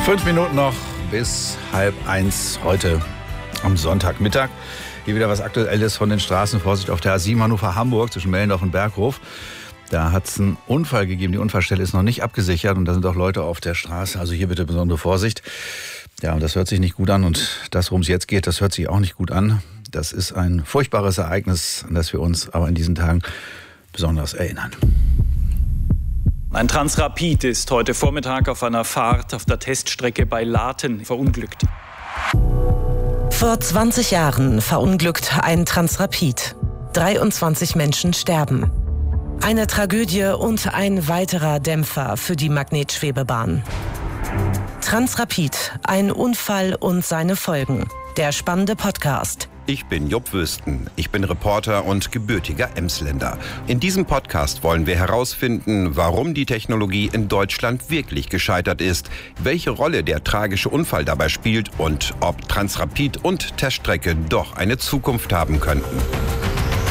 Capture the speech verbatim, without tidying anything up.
Fünf Minuten noch bis halb eins heute am Sonntagmittag. Hier wieder was Aktuelles von den Straßen. Vorsicht auf der A sieben Hannover-Hamburg zwischen Mellendorf und Berghof. Da hat es einen Unfall gegeben. Die Unfallstelle ist noch nicht abgesichert und da sind auch Leute auf der Straße. Also hier bitte besondere Vorsicht. Ja, und das hört sich nicht gut an und das, worum es jetzt geht, das hört sich auch nicht gut an. Das ist ein furchtbares Ereignis, an das wir uns aber in diesen Tagen besonders erinnern. Ein Transrapid ist heute Vormittag auf einer Fahrt auf der Teststrecke bei Laten verunglückt. Vor zwanzig Jahren verunglückt ein Transrapid. dreiundzwanzig Menschen sterben. Eine Tragödie und ein weiterer Dämpfer für die Magnetschwebebahn. Transrapid, ein Unfall und seine Folgen. Der spannende Podcast. Ich bin Jupp Wüsten. Ich bin Reporter und gebürtiger Emsländer. In diesem Podcast wollen wir herausfinden, warum die Technologie in Deutschland wirklich gescheitert ist, welche Rolle der tragische Unfall dabei spielt und ob Transrapid und Teststrecke doch eine Zukunft haben könnten.